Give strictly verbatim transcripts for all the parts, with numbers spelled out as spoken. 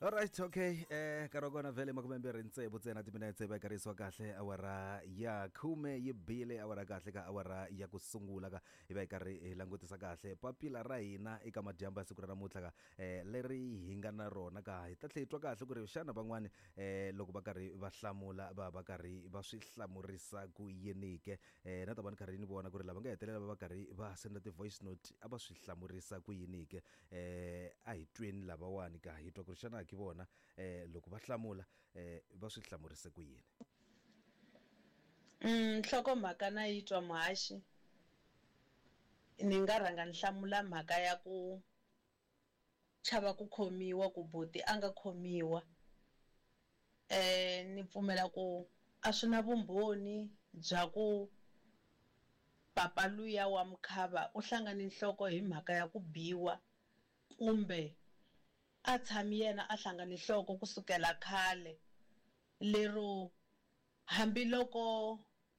Alright, okay. Eh karogona vele makumembere ntsevu tsena timinetse va kariswa kahle awara ya khume yi bile awara kahle ka awara ya ku sungula ka hi va hi karhi hi langutisa kahle papila ra hina eka madyamba ya siku ra namuntlha ka eh leri hi nga na rona ka hi ta tlhe hi twa kahle ku ri xana van'wani eh loko va karhi va hlamula va va karhi va swi hlamurisa ku yini ke eh na ta va ni karhi ni vona ku ri lava nga hetelela va va karhi va senda ti voice note a va swi hlamurisa ku yini ke eh a hi tweni lavawani ka hi twa ku ri xana ki vona eh loko va hlamula eh va swi hlamurise ku yini. Mm nhloko mhaka na yi twa muhaxi ni nga rhanga ni hlamula mhaka ya ku chava ku khomiwa ku buti a nga khomiwa eh ni pfumela ku a swi na vumbhoni bya ku papa luya wa Mkhava u hlangane nhloko hi mhaka ya ku biwa kumbe a tshami yena a hlangane nhloko kusukela khale lero hambiloko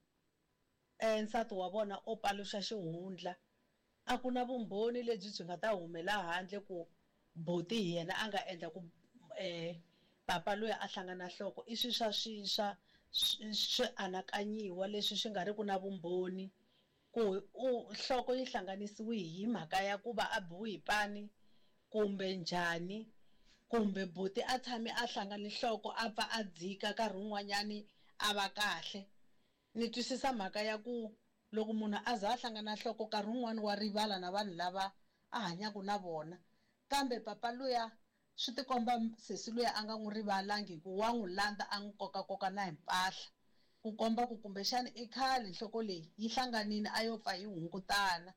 eh nsati wa vona o paluxa xihundla a ku na vumbhoni lebyi byi nga ta humela handle ku buti hi yena a nga endla ku eh papa loyi a hlangana nhloko i swi swa swi swa swi anakanyiwa leswi swi nga ri ku na vumbhoni ku u nhloko yi hlanganisiwe hi mhaka ya ku va a biwe hi pani kumbe njhani kumbe buti a tshami a hlangane nhloko a pfa a dzika nkarhi wun'wanyani a va kahle ni twisisa mhaka ya ku loko munhu a za a hlangana nhloko nkarhi wun'wani wa rivala na vanhu lava a hanyaka na vona kambe papa luya swi tikomba sesi luya a nga n'wi rivalangi ku wa n'wi landza a n'wi kokakoka na hi mpahla ku komba ku kumbexana i khale nhloko leyi yi hlanganile a yo pfa yi hungutana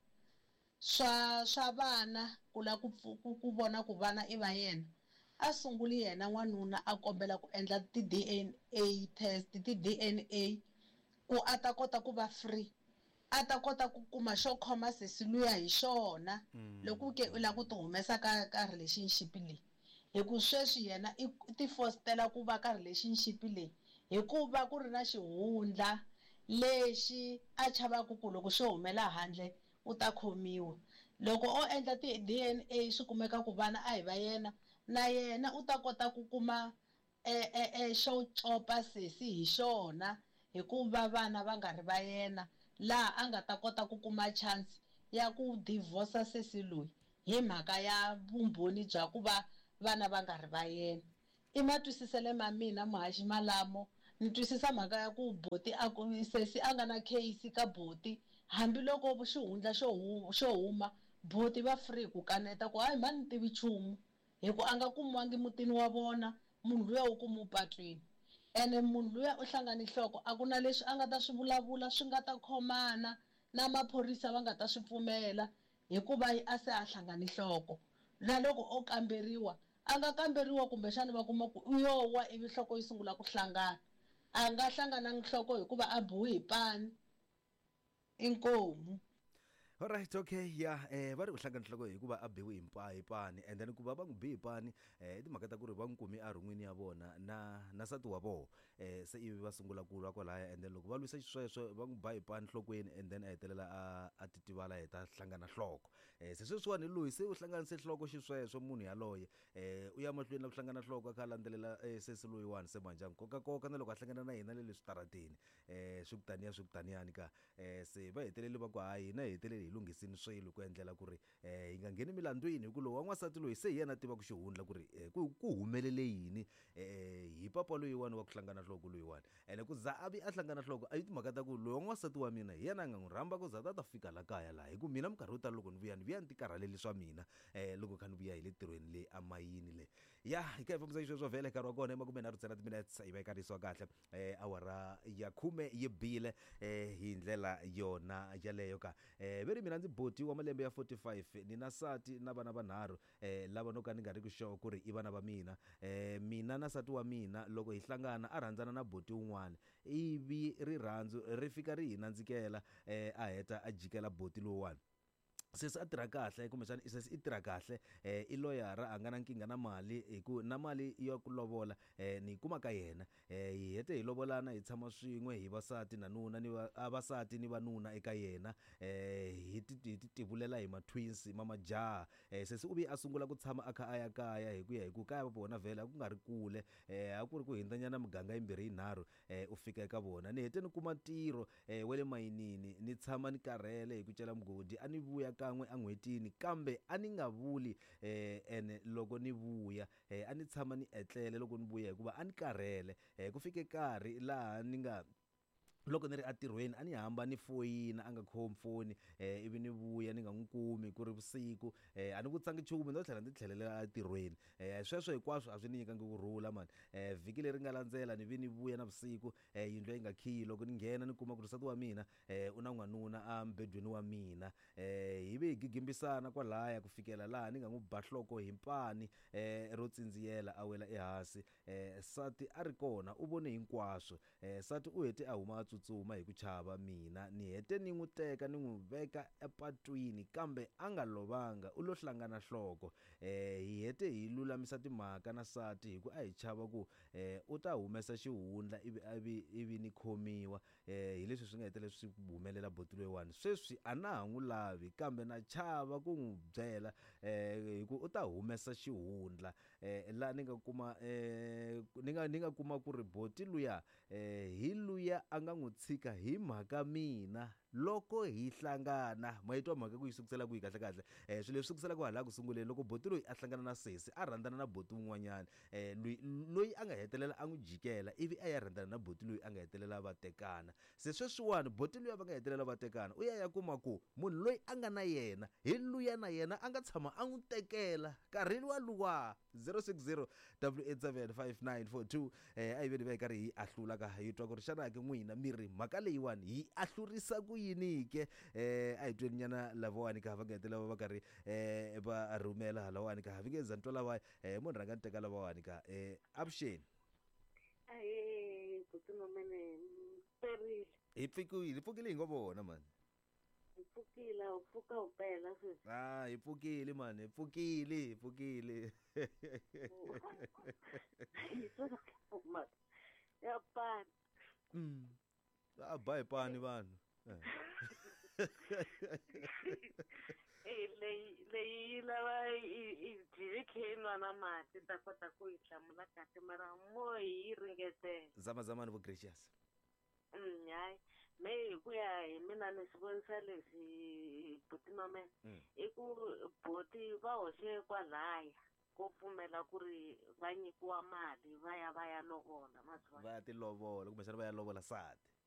swa swa vana ku la ku ku vona ku vana i va yena a sunguli yena n'wanuna a kombela ku endla ti D N A test ti D N A ku a ta kota ku va free a ta kota ku kuma xo khoma sesi luya hi xona loko ke u la ku ti humesa ka ka relationship leyi hi ku sweswi yena i ti fostela ku va ka relationship leyi hikuva ku ri na xihundla lexi a chavaku ku loko xo humela handle u ta khomiwa loko o endla ti D N A swi kumeka ku vana a hi va yena na yena u ta kota ku kuma e e xo copa sesi hi xona hikuva vana va nga ri va yena laha a nga ta kota ku kuma chance ya ku divorce sesi loyi hi mhaka ya vumbhoni bya ku va vana va nga ri va yena i matwisisele ma mina muhaxi malamo ni twisisa mhaka ya ku buti a ku sesi a nga na case ka buti hambiloko xihundla xo huma xo huma buti va free ku kaneta ku hayi mani ni tivi nchumu hi ku a nga kumiwangi mutini wa vona munhu luya u kumiwe patwini ene munhu luya u hlangane nhloko a ku na leswi a nga ta swi vulavula swi nga ta khomana na maphorisa va nga ta swi pfumela hikuva a se a hlangane nhloko na loko o kamberiwa a nga kamberiwa kumbexana va kuma ku u yo wa ivi nhloko yi sungula ku hlangana a nga hlangananga nhloko hikuva a biwe hi pani inkomu. Alright, okay, yeah, eh va ri ku hlangana nhloko hikuva a biwe hi mpa hi pani and then ku va va n'wi bihi pani eh timhaka ta ku ri va n'wi kumi a rin'wini ya vona na na nsati wa vona eh se ivi va sungula ku lwa kwalaya and then loko va lwisa xisweswo va n'wi ba hi pani nhlokweni and then a hetelela a a titivala heta hlangana nhloko eh se sweswiwani loyi se u hlanganise nhloko xisweswo munhu yaloye eh u ya mahlweni na ku hlangana nhloko kha landzelela eh sesi loyiwani se manjang koka koka na loko a hlangana na hina le le switarateni eh swi kutaniya swi kutaniyani ka eh se va hetelele va ku hayi na hetelele lungisini swilo ku endlela ku ri eh hi nga ngheni milandwini hi ku lowa n'wansati loyi se yena tiva ku xihundla ku ri eh, ku ku humelele yini eh hi papa loyiwani wa ku hlangana nhloko loyiwani ene ku za a vi a hlangana nhloko a yi timhaka ta ku loyi n'wansati wa mina hi yena a nga n'wi rhamba ku za ta ta fika la kaya laha hi ku mina minkarhi yo tala loko ni vuya ni vuya ni ti karhaleli swa mina eh loko kha ni vuya hi le tirhweni le amayini le ya hi ka hi fambisa xisweswo vhele nkarhi wa kona emakume nharhu ntsena timinutes hi va yi karisiwa kahle eh awara ya khume yi bile eh hi ndlela yona yaleyo ka eh veri mina ndzi buti wa malembe ya forty-five ni na sati na vana vanharhu eh lava no ka ni nga ri ku sure ku ri i vana va mina eh mina na sati wa mina loko hi hlangana a rhandzana na buti un'wana ivi rirhandzu ri fika ri hi nandzikela eh a heta a jikela buti lowani sesi a tirha kahle kumbexana sesi i tirha kahle eh i loyara a nga na nkingha na mali hi ku na mali ya ku lovola eh ni yi kuma ka yena eh hi hete hi lovolana hi tshama swin'we hi vasati na nuna ni va vasati ni vanuna eka yena eh hi ti hi ti tivulela hi ma twins mama jaha eh sesi u vi a sungula ku tshama a kha a ya kaya hi ku ya hi ku kaya va vona vhela ku nga ri kule eh a ku ri ku hindzanyana muganga yimbirhi yinharhu eh u fika eka vona ni hete ni kuma ntirho eh wa le mayinini ni tshama ni karhele hi ku cela mugodi a ni vuya kan'we a n'hwetini kambe a ni nga vuli eh ene loko ni vuya eh a ni tshama ni etlele loko ni vuya hikuva a ni karhele eh ku fike nkarhi laha ni nga loko ni ri atirhweni a ni hamba ni foyina a nga khomi foni eh ivi ni vuya ni nga n'wi kumi ku ri vusiku eh a ni vutsangi nchumu ndo tlhela ni tlhelela atirhweni eh sweswo hinkwaswo a swi ni nyikangi kurhula mani eh vhiki leri nga landzela ni vi ni vuya na vusiku eh yindlu yi nga khiyi loko ni nghena ni kuma ku ri nsati wa mina eh u na n'wanuna a mbedweni wa mina eh hi vi hi gigimbisana kwalaya ku fikela laha ni nga n'wi ba nhloko hi mpani eh ro tsindziyela a wela ehansi eh sati a ri kona u vone hinkwaswo eh sati u hete a huma tsutsuma hi ku chava mina ni hete ni n'wi teka ni n'wi veka epatwini kambe a nga lovanga u lo hlangana nhloko eh hi hete hi lulamisa timhaka na sati hi ku a hi chava ku eh u ta humesa xihundla ivi ivi ivi ni khomiwa eh hi leswi swi nga hetelela swi humelela botilo yiwani sweswi a na ha n'wi lavi kambe na chava ku n'wi byela eh hi ku u ta humesa xihundla eh la ni nga kuma eh ni nga ni nga kuma ku ri boti luya eh hi luya a nga n'wi tshika hi mhaka mina loko hi hlangana ma yitwa mhaka ku yi sukusela ku yi kahle kahle eh swilo leswi sukusela ku hala ku sunguleni loko boti loyi a hlangana na sesi a rhandzana na boti wun'wanyana eh loyi loyi a nga hetelela a n'wi jikela ivi a ya rhandzana na boti loyi a nga hetelela va tekana se sweswiwani boti loyi va nga hetelela va tekana u ya ya kuma ku munhu loyi a nga na yena hi luya na yena a nga tshama a n'wi tekela nkarhi wa luwa zero six zero eight eight seven five nine four two eh a yi veni va yi karhi hi ahlula ka hi twa ku ri xana ke n'wina miri mhaka leyiwani hi ahlurisa ku yini ke eh a hi tweni nyana lavawani ka va nga hetelela va karhi eh va rhumela halawani ka vi nge za ntwa lava eh munhu rhanga ni teka lavawani ka eh avuxeni aye kutsuma mene perile hi pfukile hi pfukile hi ngo vona mani hi pfukile u pfuka u pela sweswi ah hi pfukile mani hi pfukile hi pfukile hi swona ya pani mm a ba hi pani vanhu eh leyi leyi lava i diri khenwa na mati ta kota ku yi hlamula kahle mara mo hi ringetela zama zamani vo gracious mm hayi me hi ku ya hi mina ni swi vonisa leswi boti mame i ku boti va hoxe kwalaya ko pfumela ku ri va nyikiwa mali va ya va ya lovola va ya ti lovola kumbe xana va ya lovola sati